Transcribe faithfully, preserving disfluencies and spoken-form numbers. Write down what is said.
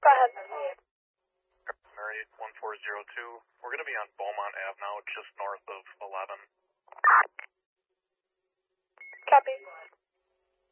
Go ahead. Mary one four zero two. We're going to be on Beaumont Ave now, just north of eleven. Copy.